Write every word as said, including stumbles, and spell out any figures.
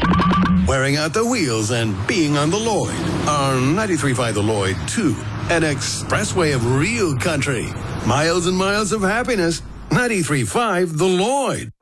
Wearing out the wheels and being on the Lloyd. On ninety-three point five The Lloyd, too. An expressway of real country. Miles and miles of happiness. ninety-three point five The Lloyd.